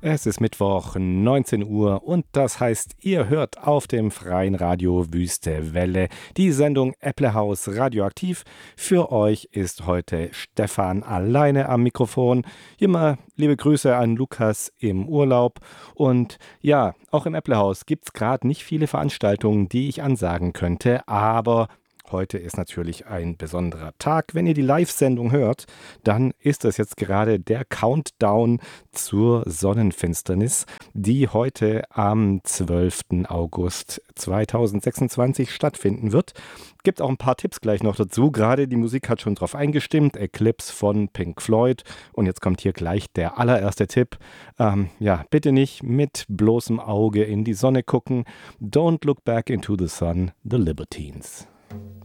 Es ist Mittwoch, 19 Uhr und das heißt, ihr hört auf dem freien Radio Wüste Welle die Sendung Äpplehaus Radioaktiv. Für euch ist heute Stefan alleine am Mikrofon. Hier mal liebe Grüße an Lukas im Urlaub. Und ja, auch im Äpplehaus gibt es gerade nicht viele Veranstaltungen, die ich ansagen könnte, aber heute ist natürlich ein besonderer Tag. Wenn ihr die Live-Sendung hört, dann ist das jetzt gerade der Countdown zur Sonnenfinsternis, die heute am 12. August 2026 stattfinden wird. Gibt auch ein paar Tipps gleich noch dazu. Gerade die Musik hat schon drauf eingestimmt. Eclipse von Pink Floyd. Und jetzt kommt hier gleich der allererste Tipp. Bitte nicht mit bloßem Auge in die Sonne gucken. Don't look back into the sun, the Libertines.